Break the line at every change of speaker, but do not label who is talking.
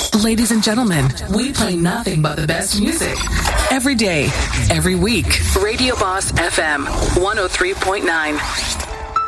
Ladies and gentlemen, we play nothing but the best music. Every day, every week. Radio Boss FM 103.9.